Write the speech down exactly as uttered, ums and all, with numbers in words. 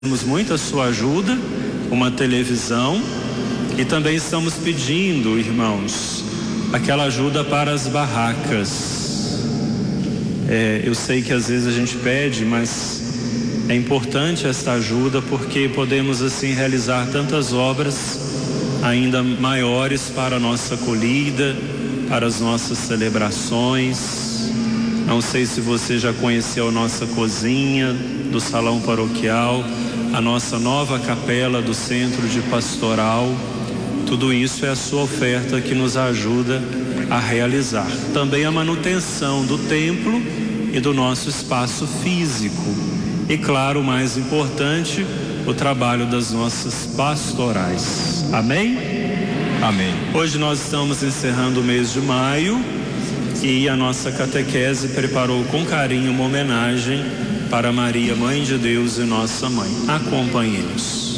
Temos muita sua ajuda, uma televisão, e também estamos pedindo, irmãos, aquela ajuda para as barracas. É, eu sei que às vezes a gente pede, mas é importante esta ajuda porque podemos assim realizar tantas obras ainda maiores para a nossa acolhida, para as nossas celebrações. Não sei se você já conheceu a nossa cozinha do salão paroquial, a nossa nova capela do centro de pastoral. Tudo isso é a sua oferta que nos ajuda a realizar. Também a manutenção do templo e do nosso espaço físico. E claro, o mais importante, o trabalho das nossas pastorais. Amém? Amém. Hoje nós estamos encerrando o mês de maio e a nossa catequese preparou com carinho uma homenagem para Maria, Mãe de Deus e nossa Mãe. Acompanhemos.